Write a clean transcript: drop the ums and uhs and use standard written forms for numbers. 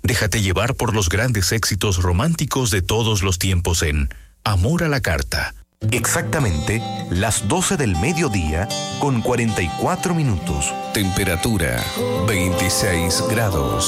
Déjate llevar por los grandes éxitos románticos de todos los tiempos en Amor a la Carta. Exactamente las 12 del mediodía con 44 minutos. Temperatura 26 grados.